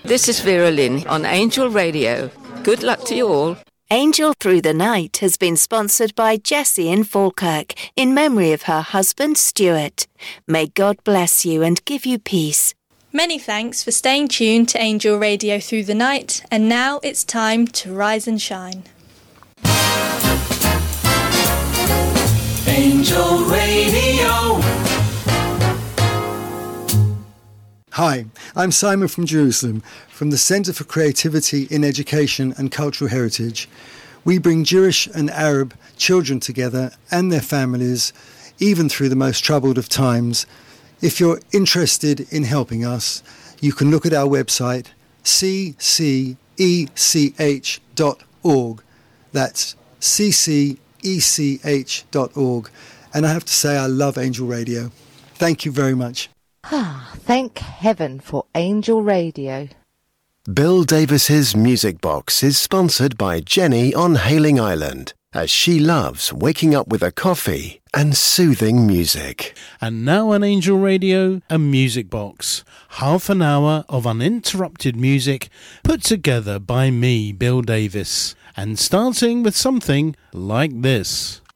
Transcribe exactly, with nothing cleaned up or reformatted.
This is Vera Lynn on Angel Radio. Good luck to you all. Angel Through the Night has been sponsored by Jessie in Falkirk in memory of her husband Stuart. May God bless you and give you peace. Many thanks for staying tuned to Angel Radio Through the Night, and now it's time to rise and shine. Angel Radio. Hi, I'm Simon from Jerusalem, from the Centre for Creativity in Education and Cultural Heritage. We bring Jewish and Arab children together and their families, even through the most troubled of times. If you're interested in helping us, you can look at our website, c c e c h dot org. That's c c e c h dot org. And I have to say, I love Angel Radio. Thank you very much. Ah, thank heaven for Angel Radio. Bill Davis's Music Box is sponsored by Jenny on Hayling Island, as she loves waking up with a coffee and soothing music. And now on Angel Radio, a Music Box. Half an hour of uninterrupted music put together by me, Bill Davis. And starting with something like this.